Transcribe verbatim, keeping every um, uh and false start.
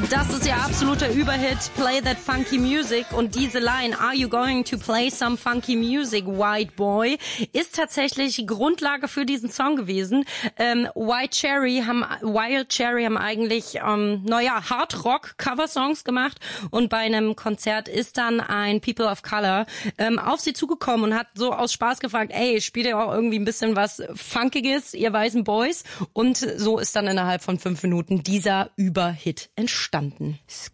Das ist ihr absoluter Überhit, Play That Funky Music. Und diese Line, Are you going to play some funky music, White Boy, ist tatsächlich Grundlage für diesen Song gewesen. Ähm, White Cherry haben, Wild Cherry haben eigentlich, ähm, naja, Hard-Rock-Cover-Songs gemacht. Und bei einem Konzert ist dann ein People of Color ähm, auf sie zugekommen und hat so aus Spaß gefragt, ey, spielt ihr auch irgendwie ein bisschen was Funkiges, ihr weißen Boys? Und so ist dann innerhalb von fünf Minuten dieser Überhit entstanden.